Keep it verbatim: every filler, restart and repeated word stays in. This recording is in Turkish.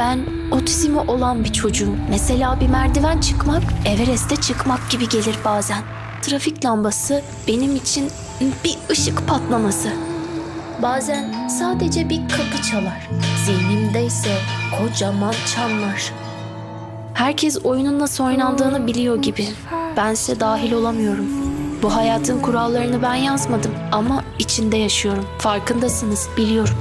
Ben otizmi olan bir çocuğum. Mesela bir merdiven çıkmak, Everest'e çıkmak gibi gelir bazen. Trafik lambası benim için bir ışık patlaması. Bazen sadece bir kapı çalar. Zihnimde ise kocaman çanlar. Herkes oyunun nasıl oynandığını biliyor gibi. Bense dahil olamıyorum. Bu hayatın kurallarını ben yazmadım ama içinde yaşıyorum. Farkındasınız, biliyorum.